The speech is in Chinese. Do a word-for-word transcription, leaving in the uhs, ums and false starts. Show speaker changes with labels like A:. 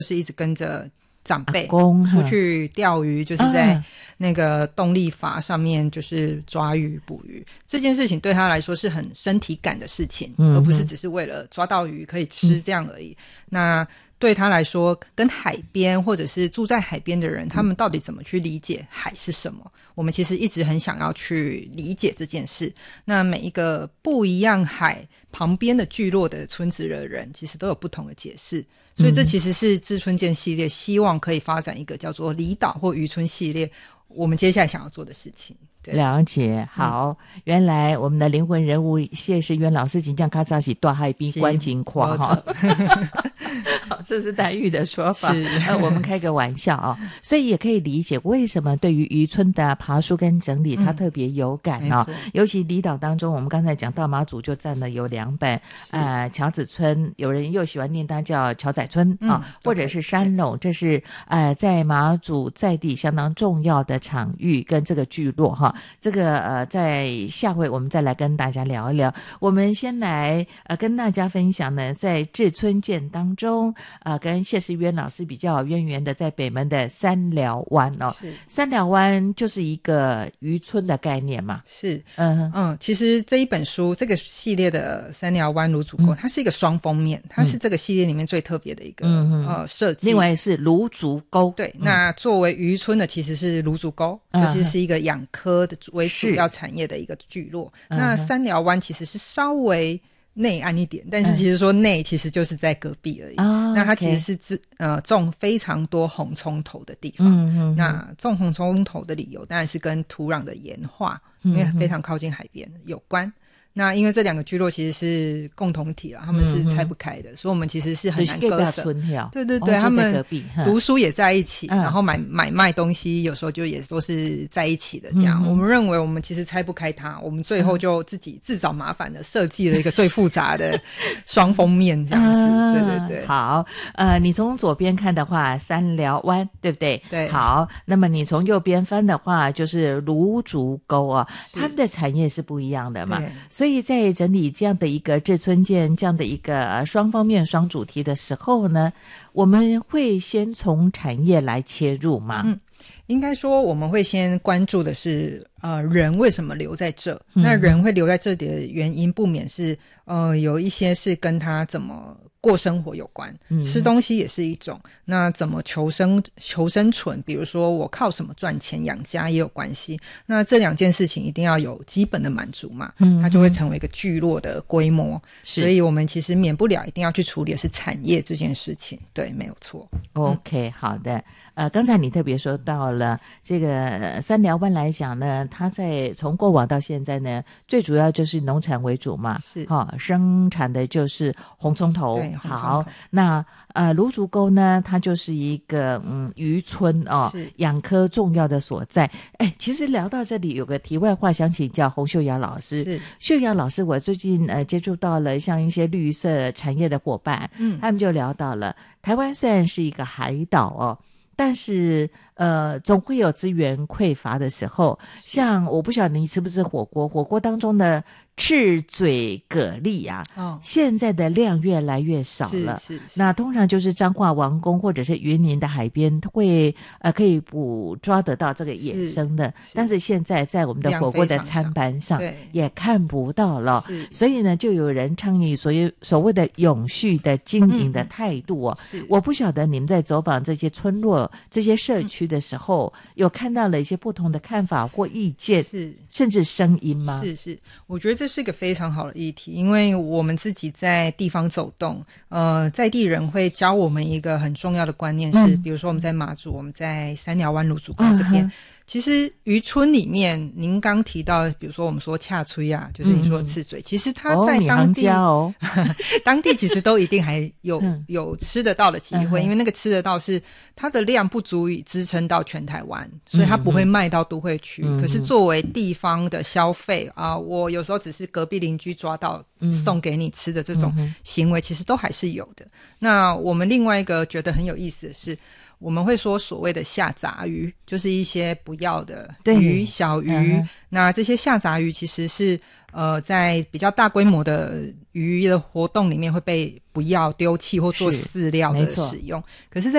A: 是一直跟着长辈
B: 公
A: 出去钓鱼，就是在那个动力筏上面就是抓鱼捕鱼，这件事情对他来说是很身体感的事情，嗯、而不是只是为了抓到鱼可以吃这样而已、嗯、那对他来说，跟海边或者是住在海边的人，他们到底怎么去理解海是什么，我们其实一直很想要去理解这件事。那每一个不一样海旁边的聚落的村子的人，其实都有不同的解释，所以这其实是志春舰系列希望可以发展一个叫做离岛或渔村系列，我们接下来想要做的事情。
B: 了解，好、嗯，原来我们的灵魂人物谢世渊老师真正较早是大海边观景看哈，这是台语的说法，呃，我们开个玩笑啊、哦，所以也可以理解为什么对于渔村的爬梳跟整理，他特别有感啊、哦嗯。尤其离岛当中，我们刚才讲到马祖就占了有两本，呃，桥子村，有人又喜欢念它叫桥仔村啊、哦嗯，或者是山垄，这是呃在马祖在地相当重要的场域跟这个聚落哈。这个呃，在下回我们再来跟大家聊一聊。我们先来呃跟大家分享呢，在志春舰当中，呃，跟谢世渊老师比较有渊源的，在北门的三寮湾哦，是三寮湾就是一个渔村的概念嘛，
A: 是嗯嗯，其实这一本书这个系列的三寮湾卤煮沟、嗯，它是一个双封面，它是这个系列里面最特别的一个、嗯、呃设计。
B: 另外是卤煮沟，
A: 对、嗯，那作为渔村的其实是卤煮沟，嗯、就是是一个养科的为主要产业的一个聚落。那三寮湾其实是稍微内岸一点，但是其实说内其实就是在隔壁而已、嗯、那它其实是自、呃种非常多红葱头的地方、嗯嗯、那种红葱头的理由当然是跟土壤的盐化、嗯、因为非常靠近海边有关。那因为这两个聚落其实是共同体啦，他们是拆不开的、嗯、所以我们其实是很难割舍。对对对、哦、他们读书也在一起、嗯、然后买买卖东西有时候就也都是在一起的这样、嗯、我们认为我们其实拆不开它，我们最后就自己自找麻烦的设计了一个最复杂的双封面这样子、嗯、对对对。
B: 好，呃，你从左边看的话三寮湾对不对？
A: 对。
B: 好，那么你从右边翻的话就是芦竹沟啊，他们的产业是不一样的嘛，所以在整理这样的一个志春舰这样的一个双方面双主题的时候呢，我们会先从产业来切入吗？嗯，
A: 应该说我们会先关注的是呃人为什么留在这、嗯、那人会留在这里的原因不免是呃有一些是跟他怎么过生活有关、嗯、吃东西也是一种，那怎么求生求生存，比如说我靠什么赚钱养家也有关系，那这两件事情一定要有基本的满足嘛，嗯，它就会成为一个聚落的规模，所以我们其实免不了一定要去处理的是产业这件事情，对，没有错。
B: OK、嗯、好的。呃，刚才你特别说到了这个、呃、三寮湾来讲呢，它在从过往到现在呢，最主要就是农产为主嘛，是、哦、生产的就是红葱头。
A: 对，红葱头。
B: 好，那呃芦竹沟呢，它就是一个嗯渔村哦，养科重要的所在。哎，其实聊到这里有个题外话想请教洪秀雅老师。是，秀雅老师，我最近呃接触到了像一些绿色产业的伙伴，嗯，他们就聊到了台湾虽然是一个海岛哦，但是呃，总会有资源匮乏的时候。像我不晓得你吃不吃火锅，火锅当中的赤嘴蛤蜊啊、哦，现在的量越来越少了。是是是。那通常就是彰化王功或者是云林的海边会呃可以捕抓得到这个野生的，是是，但是现在在我们的火锅的餐盘上也看不到了。所以呢，就有人倡议所谓所谓的永续的经营的态度哦。嗯、我不晓得你们在走访这些村落、这些社区的时候，嗯、有看到了一些不同的看法或意见，是甚至声音吗？
A: 是是，我觉得这是一个非常好的议题，因为我们自己在地方走动，呃，在地人会教我们一个很重要的观念是，嗯、比如说我们在马祖，我们在三寮湾芦竹沟这边。嗯，其实渔村里面您刚提到比如说我们说恰吹啊，就是你说的赤嘴、嗯、其实它在当地、哦哦、当地其实都一定还有、嗯、有吃得到的机会、嗯、因为那个吃得到是它的量不足以支撑到全台湾，所以它不会卖到都会区、嗯、可是作为地方的消费啊、呃，我有时候只是隔壁邻居抓到、嗯、送给你吃的这种行为其实都还是有的。那我们另外一个觉得很有意思的是， 我们会说所谓的下杂鱼，就是一些不要的鱼小鱼、嗯、那这些下杂鱼其实是呃在比较大规模的鱼的活动里面会被不要丢弃或做饲料的使用，可是在